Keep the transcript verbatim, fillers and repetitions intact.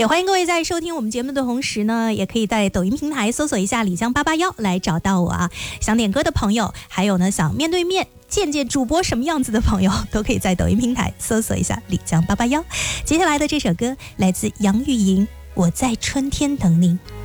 也欢迎各位在收听我们节目的同时呢，也可以在抖音平台搜索一下李江八八幺来找到我啊。想点歌的朋友，还有呢想面对面见见主播什么样子的朋友，都可以在抖音平台搜索一下李江八八幺。接下来的这首歌来自杨钰莹，我在春天等你。